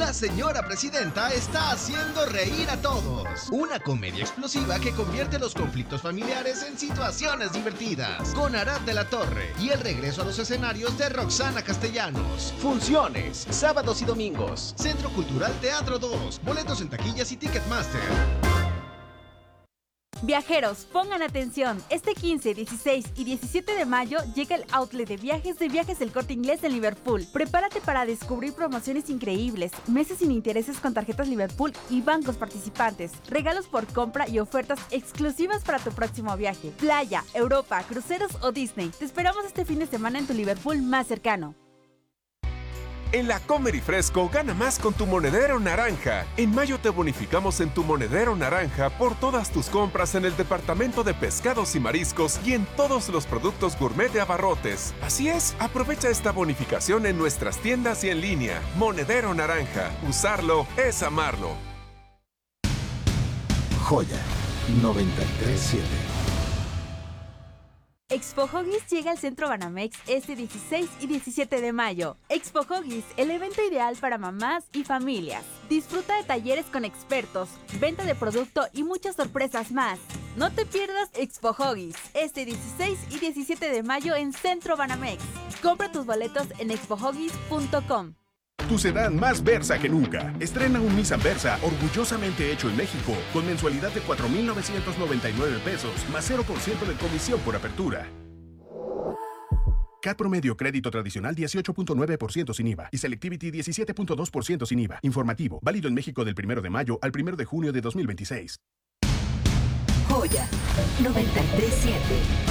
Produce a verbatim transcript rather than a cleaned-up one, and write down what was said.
La señora presidenta está haciendo reír a todos. Una comedia explosiva que convierte los conflictos familiares en situaciones divertidas. Con Arad de la Torre y el regreso a los escenarios de Roxana Castellanos. Funciones, sábados y domingos. Centro Cultural Teatro dos. Boletos en taquillas y Ticketmaster. Viajeros, pongan atención. Este quince, dieciséis y diecisiete de mayo llega el outlet de viajes de Viajes El Corte Inglés en Liverpool. Prepárate para descubrir promociones increíbles, meses sin intereses con tarjetas Liverpool y bancos participantes, regalos por compra y ofertas exclusivas para tu próximo viaje. Playa, Europa, cruceros o Disney. Te esperamos este fin de semana en tu Liverpool más cercano. En la Comer y Fresco, gana más con tu monedero naranja. En mayo te bonificamos en tu monedero naranja por todas tus compras en el departamento de pescados y mariscos y en todos los productos gourmet de Abarrotes. Así es, aprovecha esta bonificación en nuestras tiendas y en línea. Monedero naranja. Usarlo es amarlo. Joya noventa y tres punto siete. Expo Huggies llega al Centro Banamex este dieciséis y diecisiete de mayo. Expo Huggies, el evento ideal para mamás y familias. Disfruta de talleres con expertos, venta de producto y muchas sorpresas más. No te pierdas Expo Huggies este dieciséis y diecisiete de mayo en Centro Banamex. Compra tus boletos en expo huggies punto com. Tu sedán más Versa que nunca. Estrena un Nissan Versa orgullosamente hecho en México con mensualidad de cuatro mil novecientos noventa y nueve pesos más cero por ciento de comisión por apertura. C A T promedio crédito tradicional dieciocho punto nueve por ciento sin I V A y Selectivity diecisiete punto dos por ciento sin I V A. Informativo, válido en México del primero de mayo al primero de junio de dos mil veintiséis. Joya noventa y tres punto siete.